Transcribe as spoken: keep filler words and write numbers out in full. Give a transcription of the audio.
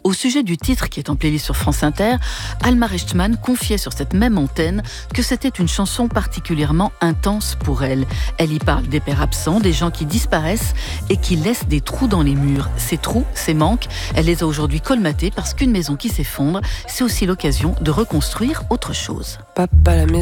Au sujet du titre qui est en playlist sur France Inter, Alma Rechtman confiait sur cette même antenne que c'était une chanson particulièrement intense pour elle. Elle y parle des pères absents, des gens qui disparaissent et qui laissent des trous dans les murs. Ces trous, ces manques, elle les a aujourd'hui colmatés parce qu'une maison qui s'effondre, c'est aussi l'occasion de reconstruire autre chose. Papa, la maison.